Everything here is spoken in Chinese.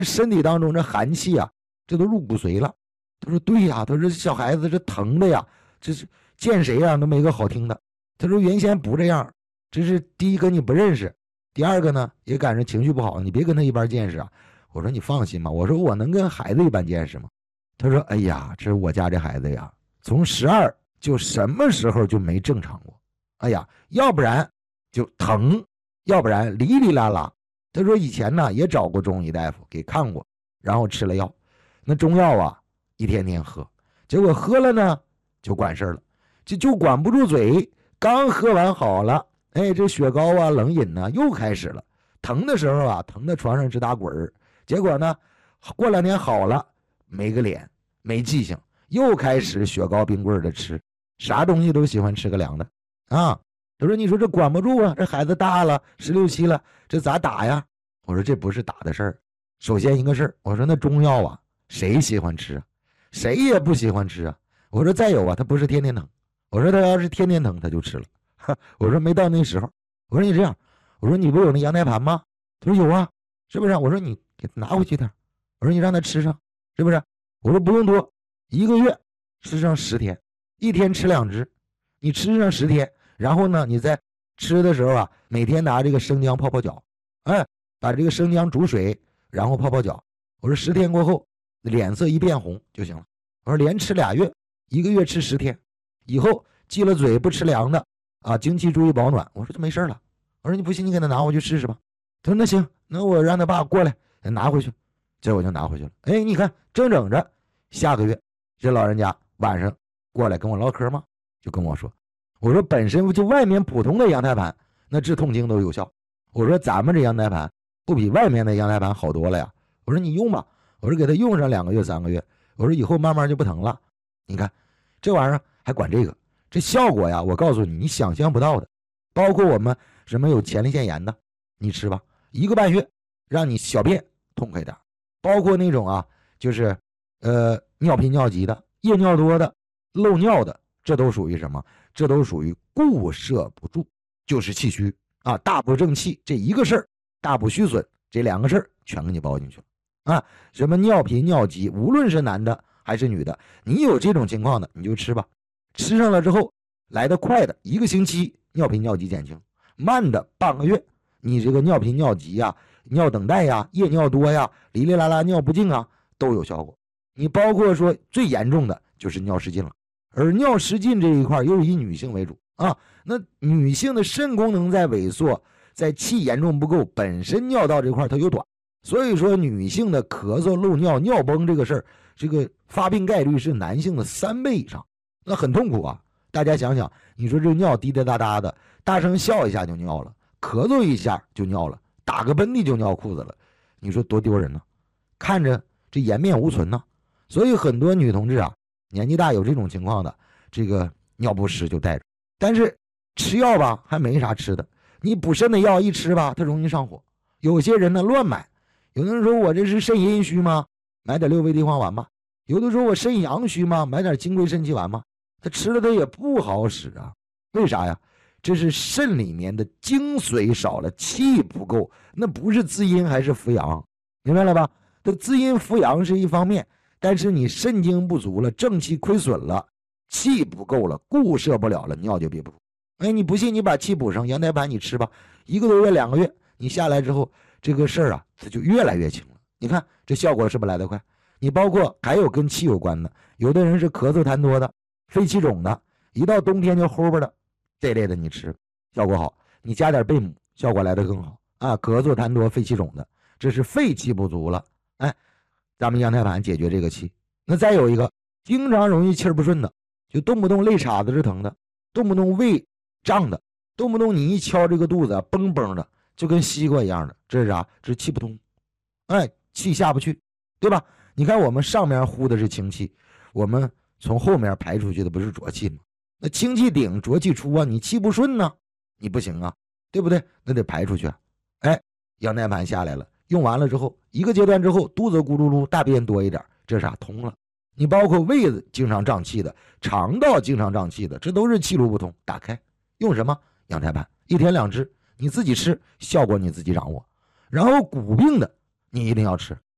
身体当中这寒气啊，这都入骨髓了。他说对呀，他说小孩子这疼的呀，这是见谁呀都没个好听的。他说原先不这样，这是第一个你不认识，第二个呢也赶上情绪不好，你别跟他一般见识啊。我说你放心吧，我说我能跟孩子一般见识吗？他说哎呀，这是我家这孩子呀，从12就什么时候就没正常过。哎呀，要不然就疼，要不然哩哩啦啦。他说以前呢也找过中医大夫给看过，然后吃了药，那中药啊一天天喝，结果喝了呢就管事了，就管不住嘴，刚喝完好了，哎，这雪糕啊冷饮呢又开始了，疼的时候啊疼在床上直打滚儿，结果呢过2天好了，没个脸没记性，又开始雪糕冰棍的吃，啥东西都喜欢吃个凉的啊。他说你说这管不住啊，这孩子大了16、17了，这咋打呀？我说这不是打的事儿，首先一个事儿，我说那中药啊谁喜欢吃啊？谁也不喜欢吃啊。我说再有啊，他不是天天疼，我说他要是天天疼他就吃了，我说没到那时候。我说你这样，我说你不有那羊胎盘吗？他说有啊，是不是？我说你给他拿回去点，我说你让他吃上，是不是？我说不用多，1个月吃上10天，一天吃2支，你吃上10天，然后呢你在吃的时候啊每天拿这个生姜泡泡脚，哎，把这个生姜煮水然后泡泡脚。我说10天过后脸色一变红就行了。我说连吃2月，1个月吃10天，以后忌了嘴不吃凉的啊，经期注意保暖。我说就没事了。我说你不信你给他拿回去试试吧。他说那行，那我让他爸过来拿回去。这我就拿回去了。哎，你看正整着，下个月这老人家晚上过来跟我唠嗑嘛，就跟我说，我说本身就外面普通的羊胎盘那治痛经都有效，我说咱们这羊胎盘不比外面的羊胎盘好多了呀。我说你用吧，我说给他用上2个月3个月，我说以后慢慢就不疼了。你看这玩意儿还管这个，这效果呀我告诉你，你想象不到的。包括我们什么有前列腺炎的，你吃吧，1个半月让你小便痛快点。包括那种啊就是尿频尿急的，夜尿多的，漏尿的，这都属于什么？这都属于固摄不住，就是气虚啊，大补正气这一个事儿，大补虚损这2个事儿全给你包进去了啊。什么尿频尿急，无论是男的还是女的，你有这种情况的你就吃吧，吃上了之后，来得快的1个星期尿频尿急减轻，慢的半个月，你这个尿频尿急呀、尿等待呀、夜尿多呀、哩哩啦啦尿不尽啊都有效果。你包括说最严重的就是尿失禁了，而尿失禁这一块又是以女性为主啊。那女性的肾功能在萎缩，在气严重不够，本身尿道这块它又短，所以说女性的咳嗽漏尿尿崩这个事儿，这个发病概率是男性的3倍以上，那很痛苦啊。大家想想，你说这尿滴滴答答的，大声笑一下就尿了，咳嗽一下就尿了，打个喷嚏就尿裤子了，你说多丢人呢？看着这颜面无存呢。所以很多女同志啊，年纪大有这种情况的，这个尿不湿就带着，但是吃药吧还没啥吃的，你补肾的药一吃吧，它容易上火。有些人呢乱买，有的人说我这是肾阴虚吗？买点6味地黄丸吧。有的说我肾阳虚吗？买点金匮肾气丸吧。他吃了他也不好使啊，为啥呀？这是肾里面的精髓少了，气不够，那不是滋阴还是扶阳，明白了吧？它滋阴扶阳是一方面，但是你肾精不足了，正气亏损了，气不够了，固摄不了了，尿就憋不住。哎，你不信你把气补上，羊胎盘你吃吧，1个多月2个月，你下来之后，这个事儿啊，它就越来越轻了。你看这效果是不是来得快？你包括还有跟气有关的，有的人是咳嗽痰多的，肺气肿的，一到冬天就齁吧的，这类的你吃效果好。你加点贝母，效果来得更好啊。咳嗽痰多肺气肿的，这是肺气不足了，哎，咱们羊胎盘解决这个气。那再有一个经常容易气儿不顺的，就动不动肋叉子是疼的，动不动胃胀的，动不动你一敲这个肚子嘣嘣的，就跟西瓜一样的，这是啥？这是气不通，哎，气下不去，对吧？你看我们上面呼的是清气，我们从后面排出去的不是浊气吗？那清气顶浊气出啊，你气不顺呢，你不行啊，对不对？那得排出去。哎，羊胎盘下来了，用完了之后1个阶段之后，肚子咕噜噜，大便多一点，这是啥？通了。你包括胃子经常胀气的，肠道经常胀气的，这都是气路不通，打开用什么？羊胎盘，1天2支，你自己吃，效果你自己掌握。然后骨病的你一定要吃，